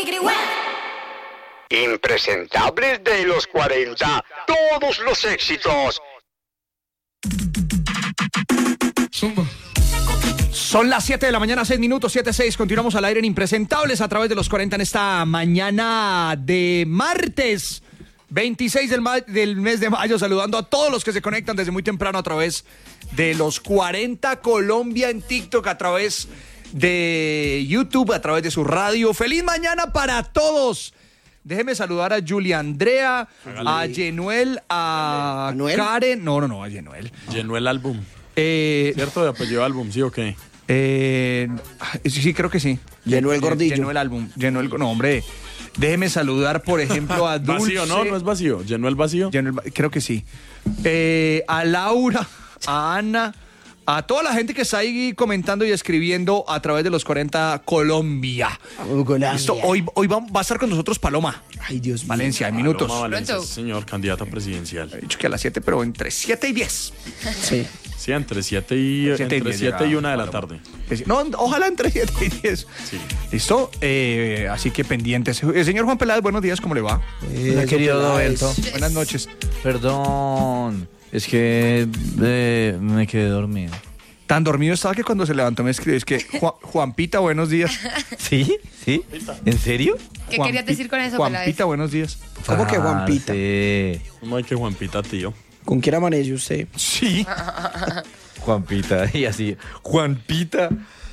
Impresentables de los 40, todos los éxitos. Son las 7 de la mañana, 6 minutos, 7:06. Continuamos al aire en Impresentables a través de los 40 en esta mañana de martes 26 del mes de mayo, saludando a todos los que se conectan desde muy temprano a través de los 40 Colombia en TikTok, a través de YouTube, a través de su radio. ¡Feliz mañana para todos! Déjeme saludar a Julia Andrea, a Yenuel, a ¿Anuel? Karen. No, a Yenuel. Yenuel Álbum. ¿Cierto? De apellido Álbum, ¿sí o qué? Sí, creo que sí. Yenuel Gordillo. Yenuel Álbum. No, hombre. Déjeme saludar, por ejemplo, a Dulce. Vacío, no es vacío. ¿Yenuel vacío? Creo que sí. A Laura, a Ana, a toda la gente que está ahí comentando y escribiendo a través de los 40 Colombia. Listo, hoy va a estar con nosotros Paloma. Ay, Dios mío. Valencia, en minutos. Paloma Valencia, Pronto. señor, candidata presidencial. He dicho que a las 7, pero entre 7 y 10. Sí. Sí, entre 7 y 1 de la tarde. No, ojalá entre 7 y 10. Sí. ¿Listo? Así que pendientes. Señor Juan Peláez, buenos días, ¿cómo le va? Hola, querido Roberto. Buenas noches. Perdón, es que me quedé dormido. Tan dormido estaba que cuando se levantó me escribió, es que Juanpita, buenos días. ¿Sí? ¿En serio? ¿Qué querías decir con eso, Juanpita, Peláez? buenos días. ¿Cómo que Juanpita? ¿Cómo hay que Juanpita, tío? ¿Con quién amanece usted? Sí. Juanpita, y así, Juanpita.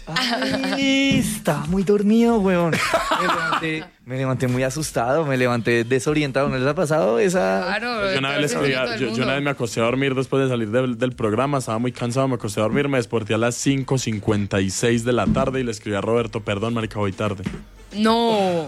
Ay, estaba muy dormido, weón. Me levanté muy asustado, me levanté desorientado. ¿No les ha pasado esa? Claro, Yo una vez me acosté a dormir después de salir del programa, estaba muy cansado, me acosté a dormir, me desperté a las 5:56 de la tarde y le escribí a Roberto, perdón, marica, voy tarde. No.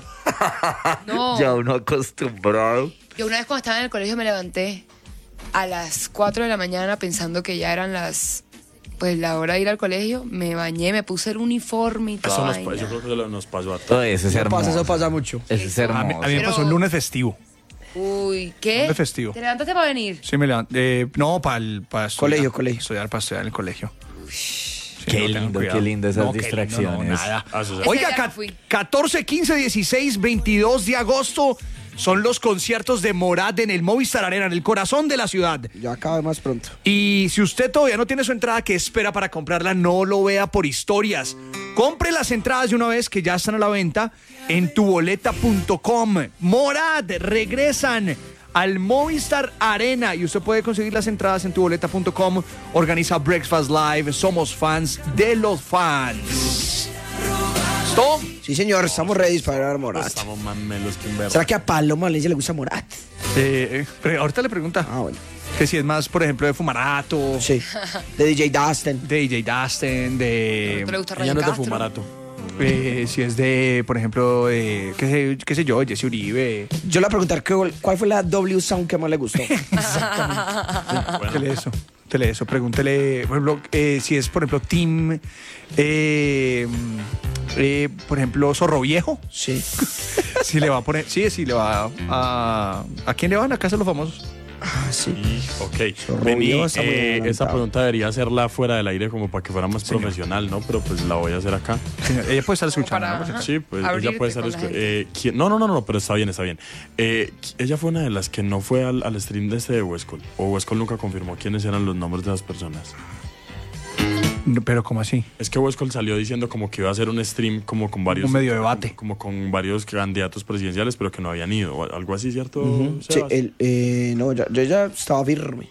Ya uno acostumbrado. Yo una vez cuando estaba en el colegio me levanté a las 4 de la mañana pensando que ya eran la hora de ir al colegio. Me bañé, me puse el uniforme y todo. Yo creo que nos pasó a Todo todos. eso es hermoso. Eso pasa mucho. Eso es A hermoso. mí me pasó el lunes festivo. Uy, ¿qué? Lunes festivo. ¿Te levantaste para venir? Sí, me levanté. No, para estudiar. Colegio. Estudiar para estudiar en el colegio. Sí, Qué no, tengan lindo, cuidado. qué lindo esas qué lindo, distracciones. nada. Ah, eso sí. Oiga, Ese día no fui. 14, 15, 16, 22 de agosto son los conciertos de Morat en el Movistar Arena, en el corazón de la ciudad. Ya acaba más pronto. Y si usted todavía no tiene su entrada, ¿qué espera para comprarla? No lo vea por historias. Compre las entradas de una vez que ya están a la venta en tuboleta.com. Morat regresan al Movistar Arena y usted puede conseguir las entradas en tuboleta.com. Organiza Breakfast Live. Somos fans de los fans. ¿Listo? Sí, señor, estamos ready para ver a Morat. Estamos más melos que un verbo. ¿Será que a Paloma Valencia le gusta Morat? Pero ahorita le pregunta Ah, bueno. que si es más, por ejemplo, de Fumarato, Sí. De DJ Dustin. de DJ Dustin, ¿Te le gusta Ya Ryan no es de Castro? fumarato. si es de, por ejemplo, qué sé yo, Jesse Uribe. Yo le voy a preguntar cuál fue la W Sound que más le gustó. Tele eso, pregúntele, por ejemplo, si es, por ejemplo, Team, por ejemplo, Zorro Viejo. Sí. Si le va a poner, si le va ¿a quién le van? ¿A casa de los famosos? Ah, sí. Ok. Zorro Vení, Viejo está muy adelantado. esa pregunta debería hacerla fuera del aire como para que fuera más profesional, ¿no? Pero pues la voy a hacer acá. Señor, ella puede estar escuchando. Para- ¿no? Sí, pues Abrirte ella puede ser. con la gente. No, pero está bien. Ella fue una de las que no fue al stream de de Westcol. O Westcol nunca confirmó quiénes eran los nombres de las personas. No, pero ¿cómo así? Es que Westcol salió diciendo como que iba a hacer un stream como con varios. Un medio debate. Como con varios candidatos presidenciales, pero que no habían ido. o algo así, ¿cierto? Sí, Sebas? no, yo ya estaba firme.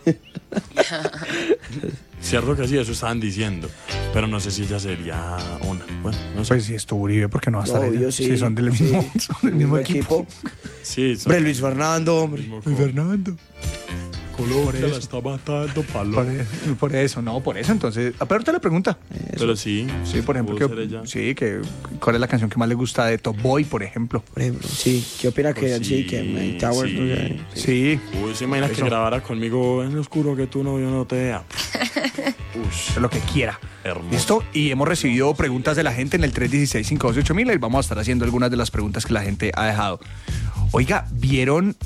Cierto que sí, eso estaban diciendo. Pero no sé si ella sería una. Bueno, no sé. Pues si estuvo Uribe, ¿por qué no va a estar Obvio, ella? sí. Si son del mismo, Sí. son del mismo equipo. Sí, Hombre, Luis Fernando, hombre. Fernando. Colores. Se la está matando, palo. Por eso, entonces. Pero ahorita le pregunta. Pero sí. Sí, por ejemplo, pudo ser ella. ¿cuál es la canción que más le gusta de Top Boy, por ejemplo? Por ejemplo, sí. ¿Qué opina que Pues sí, sí, que Mike Towers? sí. No sé. Sí, Uy, se imagina que Eso. grabara conmigo en lo oscuro que tu novio no te vea. Ush, lo que quiera. hermoso. ¿Listo? Y hemos recibido preguntas de la gente en el 316-512-8000 y vamos a estar haciendo algunas de las preguntas que la gente ha dejado. Oiga, ¿vieron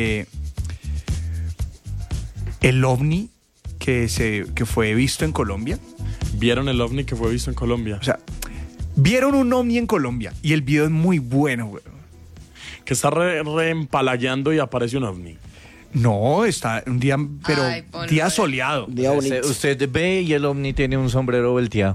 el ovni que fue visto en Colombia? ¿Vieron el ovni que fue visto en Colombia? O sea, Vieron un ovni en Colombia y el video es muy bueno, güey. Que está reempalagueando y aparece un ovni. No, está un día, pero Ay, ponlo, día soleado. Día bonito. Usted ve y el ovni tiene un sombrero volteado.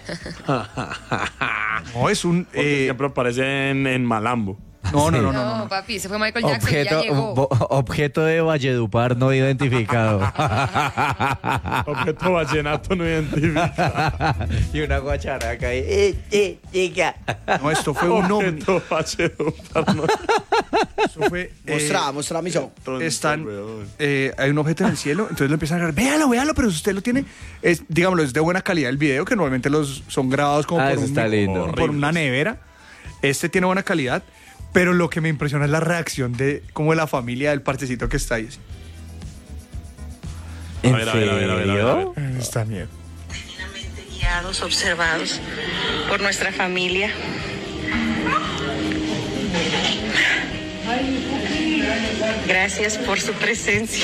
No, es un... Porque siempre aparece en Malambo. No. Papi, ese fue Michael Jackson y ya llegó. Objeto de Valledupar no identificado. Objeto vallenato no identificado. Y una guacharaca ahí. Chica. No, esto fue un ovni. Objeto vallenato no. Esto fue... Mostra mi show. Hay un objeto en el cielo, entonces lo empiezan a grabar. Véalo, pero si usted lo tiene, digámoslo, es de buena calidad el video, que normalmente son grabados como Eso está lindo. por una nevera. Este tiene buena calidad, pero lo que me impresiona es la reacción de como de la familia del parchecito que está ahí. Así. ¿En A ver. Está miedo. Divinamente guiados, observados por nuestra familia. Gracias por su presencia.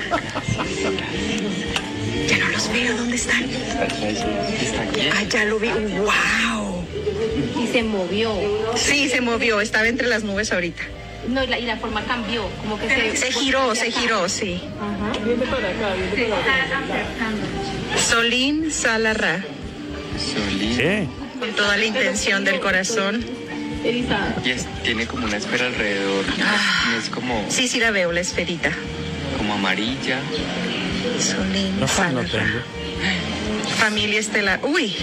Ya no los veo, ¿dónde están? Ah, ya lo vi. ¡Wow! Y se movió. Sí, se movió, estaba entre las nubes ahorita. No, y la forma cambió, como que Se giró, sí. Solín Salarra, ¿Qué? con toda la intención del corazón. Y tiene como una esfera alrededor. Es como, Sí, la veo, la esferita. como amarilla. Solín No Salarra. tengo. Familia estelar. Uy.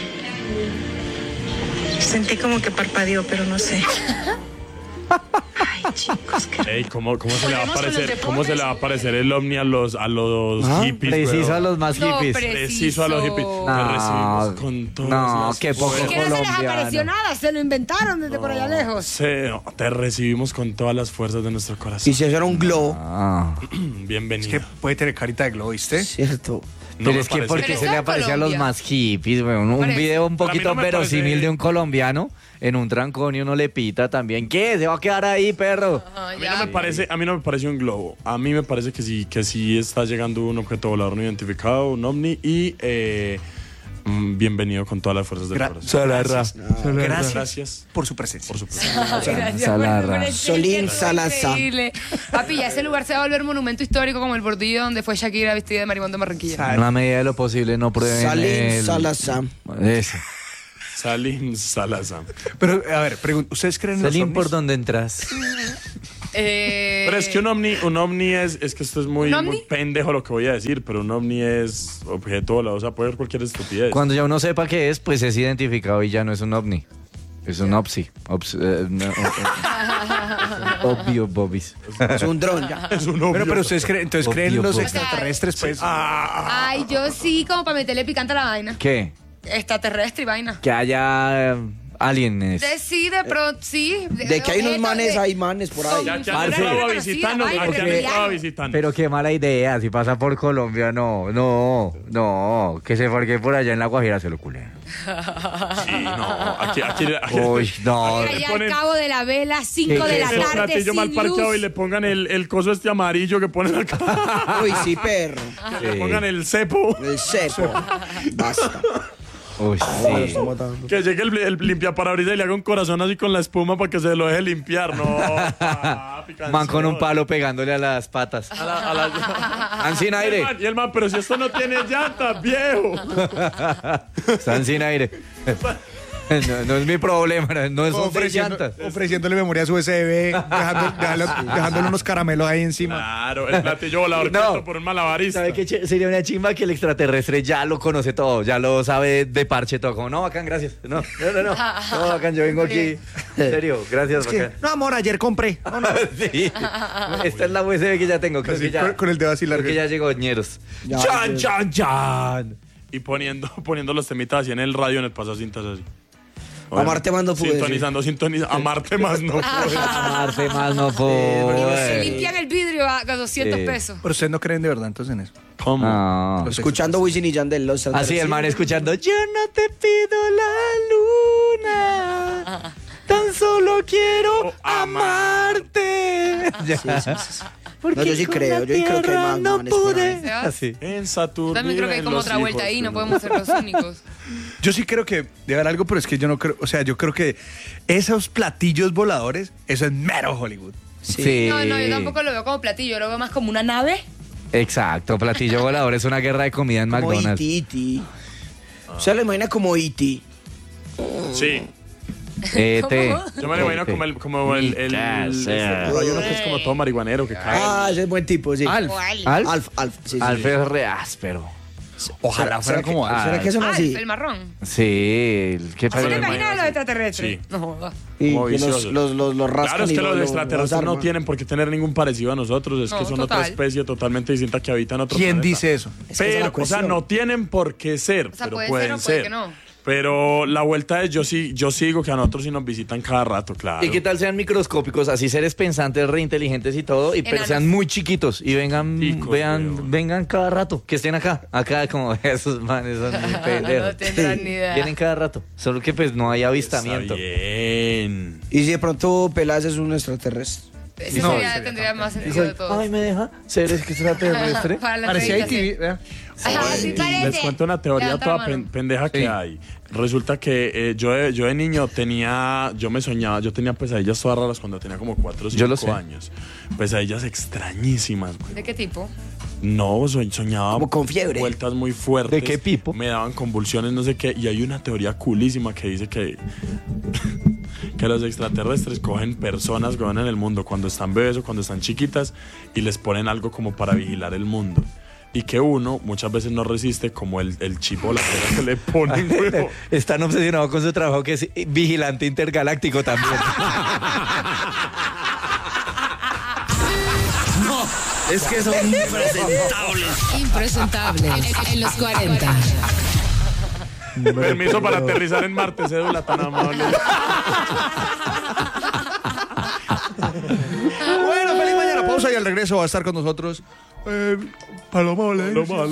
Sentí como que parpadeó, pero no sé. Ay, chicos, qué... Ey, ¿cómo se le va a Volvemos con los aparecer? deportes. ¿Cómo se le va a aparecer el ovni a los hippies? Preciso weón? a los más No, hippies. Preciso a los hippies. Te recibimos con todas No, las qué poco Es que no se les colombiano. apareció nada, se lo inventaron desde por allá lejos. Sí, te recibimos con todas las fuerzas de nuestro Y corazón. si eso era un globo, Bienvenido. Es que puede tener carita de globo, ¿viste? ¿cierto? No Pero me es que parece. porque Pero se está le en aparece a los Colombia. más hippies, weón. Un Parece. video un Para mí poquito no me verosímil parece- de un colombiano en un trancón y uno le pita también. ¿Qué? ¿Se va a quedar ahí, perro? A mí no me parece un globo. A mí me parece que sí está llegando un objeto volador no identificado, un ovni y bienvenido con todas las fuerzas del corazón. Gracias. Por su presencia. Por supuesto. Gracias Salarra. por el Solín chiste, fue Salazar. increíble. Papi, ya ese lugar se va a volver monumento histórico como el bordillo donde fue Shakira vestida de Marimón de Barranquilla. En la medida de lo posible no prueben Salín Salazar. Eso. Salim Salazar. Pero, a ver, ¿ustedes creen en los Salín ovnis? por donde entras. Pero es que un ovni es que esto es muy, ¿Un ovni? muy pendejo lo que voy a decir, pero un ovni es objeto volador, o sea, puede ser cualquier estupidez. Cuando ya uno sepa qué es, pues es identificado y ya no es un ovni. Es un OPSI. Obvio, bobis. Es un dron ya. Es un ovni. Pero ustedes creen, entonces creen en los Obvio, extraterrestres, pues. Ay, yo sí, como para meterle picante a la vaina. ¿Qué? Extraterrestre y vaina. Que haya aliens. Sí, de pronto, sí. De que hay unos manes, hay manes por ahí. Ya Parce. no estaba visitando, Sí, la ya vaina, no estaba porque- visitando. Pero qué mala idea, si pasa por Colombia, no, que se forque por allá en La Guajira se lo culea. Sí, no, aquí Uy, no. Allá al ponen- cabo de la vela, 5 de la el tarde, platillo mal sin parqueado luz. y le pongan el coso este amarillo que ponen acá. Uy, sí, perro. Que le pongan el cepo. El cepo. Basta. Uy, sí. Que llegue el limpiaparabrisas y le haga un corazón así con la espuma para que se lo deje limpiar. No, papi, Man con un cansón. palo pegándole a las patas. A la- Están sin aire. Y el man, pero si esto no tiene llantas, viejo. Están sin aire. No es mi problema, no es de llantas. Ofreciéndole memorias USB, dejándole unos caramelos ahí encima. Claro, el platillo volador No. puesto por un malabarista. ¿Sabe qué sería una chimba que el extraterrestre ya lo conoce todo, ya lo sabe de parche todo? Como, no, bacán, gracias. No, bacán, yo vengo aquí. En serio, gracias, bacán. No, amor, ayer compré. Sí. Esta es la USB que ya tengo, creo Así, que ya. con el dedo así largo. Creo que ya llegó ñeros. Ya, ¡Chan, ya. chan, chan! Y poniendo los temitas así en el radio, en el pasacintas así. Amarte más no pude, Sintonizando. Amarte más no pude. Amarse más no Se puede. limpian el vidrio a 200 Sí. pesos. Pero ustedes no creen de verdad entonces en eso. ¿Cómo? No. Escuchando Wisin y Yandel. Los Así el man escuchando, yo no te pido la luna, tan solo quiero amarte. Ya. No, yo sí creo que hay más manes por ahí. ¿Se va? Así. En Saturno. También creo que hay como otra vuelta ahí, no podemos ser los únicos. Yo sí creo que debe haber algo, pero es que yo no creo, o sea, yo creo que esos platillos voladores, eso es mero Hollywood. Sí. No, yo tampoco lo veo como platillo, yo lo veo más como una nave. Exacto, platillo volador es una guerra de comida en Como McDonald's. E.T. O sea, lo imagina como E.T. Sí. ¿Cómo? Yo me lo imagino como el hay uno que es como todo marihuanero que cae. Ah, ese es buen tipo, sí. Alf. Alf, sí. Alfred es re áspero. Ojalá fuera como Alf. ¿Será que son así? El marrón. Sí, ¿qué ¿Así te tal? imaginas a los extraterrestres? Sí. No jodas. Y Como que viciosos. los rascan. Claro, es y que los los extraterrestres no arman. tienen por qué tener ningún parecido a nosotros, es que No, son total. otra especie totalmente distinta que habita en otro ¿Quién planeta. dice eso? Es que esa es la Pero, o sea, cuestión. no tienen por qué ser, O sea, pero puede pueden ser o puede ser. que no. Pero la vuelta es, yo sigo que a nosotros sí nos visitan cada rato, claro. ¿Y qué tal sean microscópicos, así seres pensantes, reinteligentes y todo, y pero Enanos. sean muy chiquitos y vengan, Ticos, weón. vengan cada rato, que estén acá como esos manes son muy pendejos. No tendrán ni idea. Vienen cada rato, solo que pues no hay avistamiento. Está bien. Y si de pronto Peláez es un extraterrestre. Ese No, sería, sería tendría más sentido de todos. Ay, ¿me deja ser extraterrestre? Para la Parecía entrevista, ITV, ¿verdad? Ajá, sí parece. Les cuento una teoría Levanta toda la mano. pendeja que Sí. hay. Resulta que yo de niño yo tenía pesadillas todas raras cuando tenía como 4 o Yo lo 5 sé. años. Pesadillas extrañísimas, güey. ¿De qué tipo? No, soñaba Como con fiebre. vueltas muy fuertes. ¿De qué pipo? Me daban convulsiones, no sé qué. Y hay una teoría coolísima que dice que los extraterrestres cogen personas que van en el mundo cuando están bebés o cuando están chiquitas y les ponen algo como para vigilar el mundo. Y que uno muchas veces no resiste como el chip o la pega que le ponen, güey. Están obsesionados con su trabajo que es vigilante intergaláctico también. Es que son Impresentable. En los 40. Permiso para aterrizar en Marte, cédula tan amable. Bueno, feliz mañana. Pausa y al regreso va a estar con nosotros Paloma Valencia.